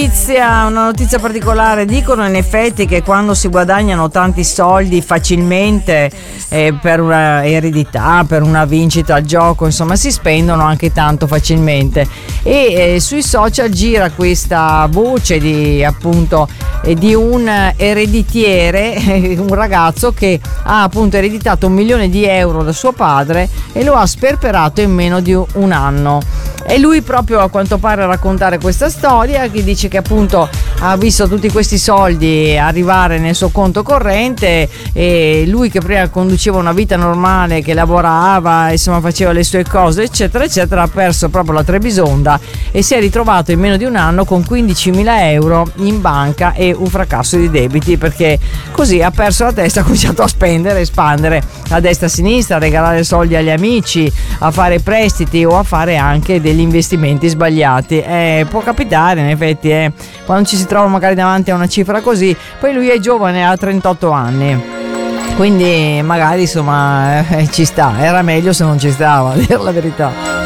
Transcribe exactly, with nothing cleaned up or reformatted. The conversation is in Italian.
notizia, una notizia particolare. Dicono in effetti che quando si guadagnano tanti soldi facilmente eh, per una eredità, per una vincita al gioco, insomma si spendono anche tanto facilmente, e eh, sui social gira questa voce di appunto eh, di un ereditiere, eh, un ragazzo che ha appunto ereditato un milione di euro da suo padre e lo ha sperperato in meno di un anno. E lui proprio a quanto pare a raccontare questa storia, che dice che appunto ha visto tutti questi soldi arrivare nel suo conto corrente, e lui che prima conduceva una vita normale, che lavorava, insomma faceva le sue cose eccetera eccetera, ha perso proprio la Trebisonda e si è ritrovato in meno di un anno con quindicimila euro in banca e un fracasso di debiti, perché così ha perso la testa, ha cominciato a spendere, espandere a destra e a sinistra, a regalare soldi agli amici, a fare prestiti o a fare anche degli investimenti sbagliati. Eh, può capitare in effetti, eh, quando ci si trova magari davanti a una cifra così. Poi lui è giovane, ha trentotto anni, quindi magari insomma eh, ci sta, era meglio se non ci stava, a dire la verità.